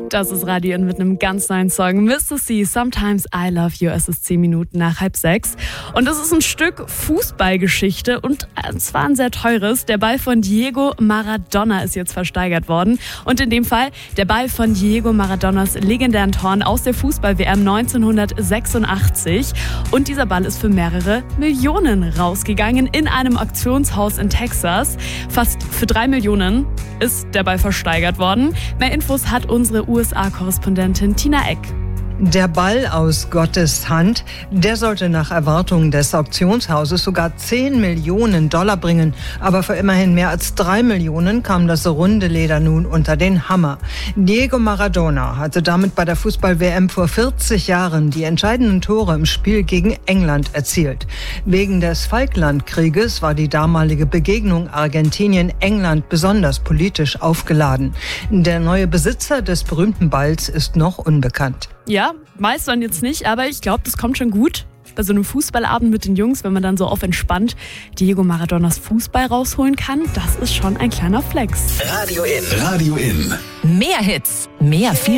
Das ist Radio In mit einem ganz neuen Song. Mr. C, Sometimes I Love You. Es ist 10 Minuten nach 5:30. Und es ist ein Stück Fußballgeschichte und zwar ein sehr teures. Der Ball von Diego Maradona ist jetzt versteigert worden. Und in dem Fall der Ball von Diego Maradonas legendären Toren aus der Fußball-WM 1986. Und dieser Ball ist für mehrere Millionen rausgegangen in einem Auktionshaus in Texas. Fast für 3 Millionen ist der Ball versteigert worden. Mehr Infos hat unsere USA-Korrespondentin Tina Eck. Der Ball aus Gottes Hand, der sollte nach Erwartungen des Auktionshauses sogar 10 Millionen Dollar bringen. Aber für immerhin mehr als 3 Millionen kam das runde Leder nun unter den Hammer. Diego Maradona hatte damit bei der Fußball-WM vor 40 Jahren die entscheidenden Tore im Spiel gegen England erzielt. Wegen des Falklandkrieges war die damalige Begegnung Argentinien-England besonders politisch aufgeladen. Der neue Besitzer des berühmten Balls ist noch unbekannt. Ja, meistern jetzt nicht, aber ich glaube, das kommt schon gut. Bei so einem Fußballabend mit den Jungs, wenn man dann so auf entspannt Diego Maradonas Fußball rausholen kann, das ist schon ein kleiner Flex. Radio In. Mehr Hits, mehr viel